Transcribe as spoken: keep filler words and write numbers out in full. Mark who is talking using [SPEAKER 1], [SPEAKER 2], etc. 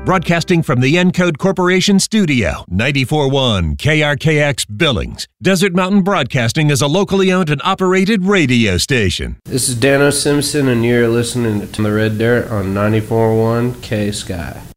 [SPEAKER 1] Broadcasting from the Encode Corporation studio, ninety-four point one K R K X Billings. Desert Mountain Broadcasting is a locally owned and operated radio station.
[SPEAKER 2] This is Dano Simpson, and you're listening to The Red Dirt on ninety-four point one K Sky.